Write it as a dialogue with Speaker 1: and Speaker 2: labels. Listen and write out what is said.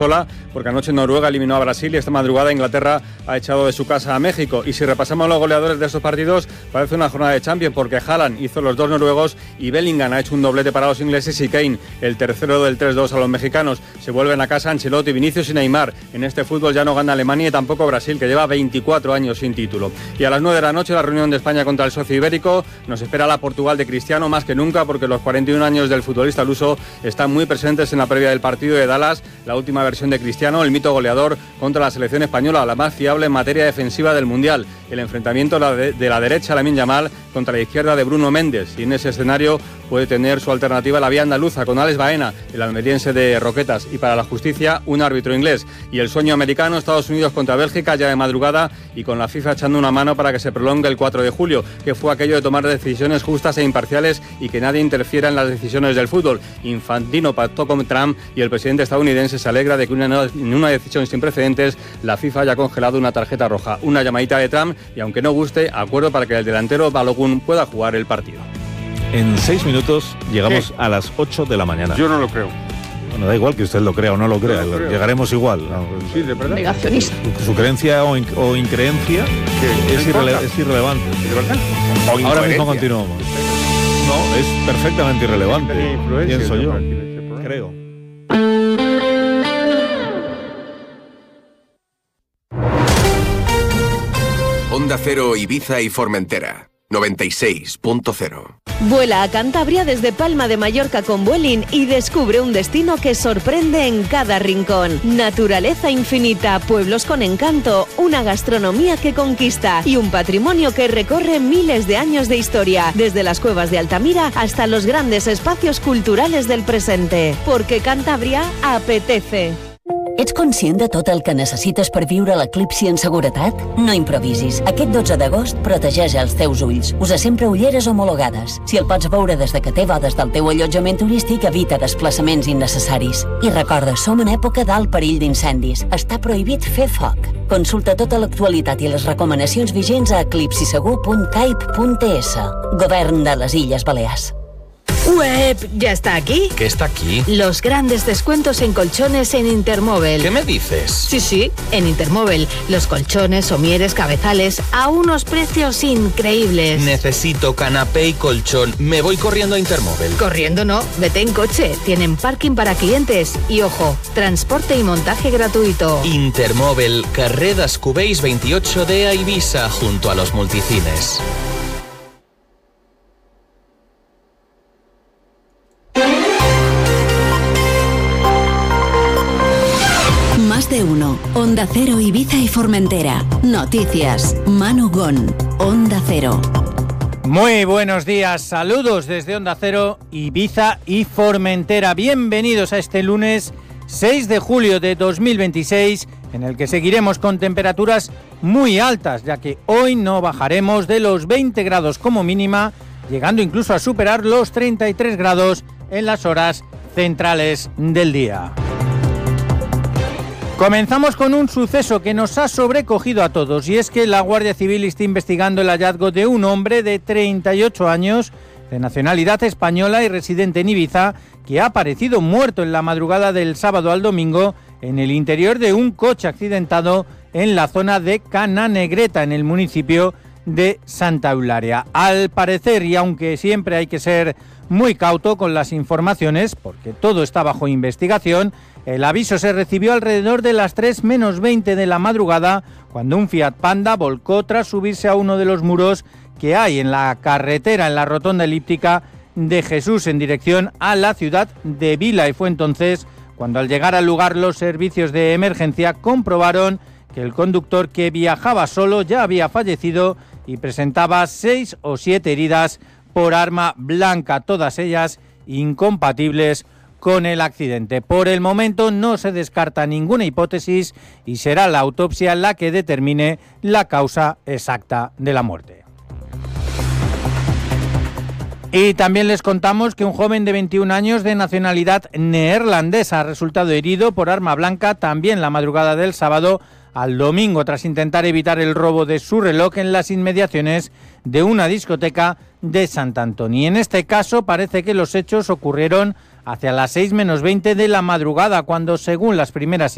Speaker 1: porque anoche Noruega eliminó a Brasil y esta madrugada Inglaterra ha echado de su casa a México. Y si repasamos los goleadores de estos partidos, parece una jornada de Champions, porque Haaland hizo los 2 noruegos y Bellingham ha hecho un doblete para los ingleses y Kane el tercero del 3-2 a los mexicanos. Se vuelven a casa Ancelotti, Vinicius y Neymar. En este fútbol ya no gana Alemania y tampoco Brasil, que lleva 24 años sin título. Y a las 9 de la noche la reunión de España contra el socio ibérico. Nos espera la Portugal de Cristiano más que nunca, porque los 41 años del futbolista luso están muy presentes en la previa del partido de Dallas, la última versión de Cristiano, el mito goleador contra la selección española, la más fiable en materia defensiva del Mundial. El enfrentamiento de la derecha, Lamine Yamal, contra la izquierda de Bruno Méndez. Y en ese escenario puede tener su alternativa la vía andaluza, con Alex Baena, el almeriense de Roquetas. Y para la justicia, un árbitro inglés. Y el sueño americano, Estados Unidos contra Bélgica, ya de madrugada, y con la FIFA echando una mano para que se prolongue el 4 de julio, que fue aquello de tomar decisiones justas e imparciales y que nadie interfiera en las decisiones del fútbol. Infantino pactó con Trump y el presidente estadounidense se alegra de que en una decisión sin precedentes la FIFA haya congelado una tarjeta roja. Una llamadita de Trump y, aunque no guste, acuerdo para que el delantero Balogun pueda jugar el partido.
Speaker 2: En 6 minutos llegamos a las 8 de la mañana.
Speaker 3: Yo no lo creo.
Speaker 2: Bueno, da igual que usted lo crea o no lo crea, llegaremos igual.
Speaker 3: Sí, de verdad.
Speaker 4: Negacionista.
Speaker 2: Su creencia o increencia es irrelevante.
Speaker 3: ¿De verdad?
Speaker 2: Ahora mismo continuamos. No, es perfectamente irrelevante. Pienso yo. Creo.
Speaker 5: Onda Cero, Ibiza y Formentera, 96.0.
Speaker 6: Vuela a Cantabria desde Palma de Mallorca con Vueling y descubre un destino que sorprende en cada rincón. Naturaleza infinita, pueblos con encanto, una gastronomía que conquista y un patrimonio que recorre miles de años de historia, desde las cuevas de Altamira hasta los grandes espacios culturales del presente. Porque Cantabria apetece.
Speaker 7: Ets conscient de tot el que necessites per viure l'eclipsi en seguretat? No improvisis. Aquest 12 d'agost protegeix els teus ulls. Usa sempre ulleres homologades. Si el pots veure des de que té des del teu allotjament turístic, evita desplaçaments innecessaris. I recorda, som en època d'alt perill d'incendis. Està prohibit fer foc. Consulta tota l'actualitat i les recomanacions vigents a eclipsisegur.caip.es. Govern de les Illes Balears.
Speaker 6: ¡Web! ¿Ya está aquí?
Speaker 8: ¿Qué está aquí?
Speaker 6: Los grandes descuentos en colchones en Intermóvil.
Speaker 8: ¿Qué me dices?
Speaker 6: Sí, en Intermóvil. Los colchones, somieres, cabezales, a unos precios increíbles.
Speaker 8: Necesito canapé y colchón. Me voy corriendo a Intermóvil.
Speaker 6: Corriendo no, vete en coche. Tienen parking para clientes. Y ojo, transporte y montaje gratuito.
Speaker 8: Intermóvil, carrer Descubells 28D a Ibiza, junto a los multicines.
Speaker 9: Más de uno. Onda Cero, Ibiza y Formentera. Noticias. Manu Gon. Onda Cero.
Speaker 10: Muy buenos días, saludos desde Onda Cero, Ibiza y Formentera. Bienvenidos a este lunes 6 de julio de 2026, en el que seguiremos con temperaturas muy altas, ya que hoy no bajaremos de los 20 grados como mínima, llegando incluso a superar los 33 grados en las horas centrales del día. Comenzamos con un suceso que nos ha sobrecogido a todos, y es que la Guardia Civil está investigando el hallazgo de un hombre de 38 años, de nacionalidad española y residente en Ibiza, que ha aparecido muerto en la madrugada del sábado al domingo en el interior de un coche accidentado en la zona de Cananegreta, en el municipio de Santa Eulalia. Al parecer, y aunque siempre hay que ser muy cauto con las informaciones, porque todo está bajo investigación, el aviso se recibió alrededor de las 3 menos 20 de la madrugada, cuando un Fiat Panda volcó tras subirse a uno de los muros que hay en la carretera, en la rotonda elíptica de Jesús, en dirección a la ciudad de Vila, y fue entonces cuando, al llegar al lugar, los servicios de emergencia comprobaron que el conductor, que viajaba solo, ya había fallecido y presentaba 6 o 7 heridas por arma blanca, todas ellas incompatibles con el accidente. Por el momento no se descarta ninguna hipótesis y será la autopsia la que determine la causa exacta de la muerte. Y también les contamos que un joven de 21 años de nacionalidad neerlandesa ha resultado herido por arma blanca también la madrugada del sábado al domingo, tras intentar evitar el robo de su reloj en las inmediaciones de una discoteca de Sant Antoni. En este caso parece que los hechos ocurrieron hacia las 6 menos 20 de la madrugada, cuando, según las primeras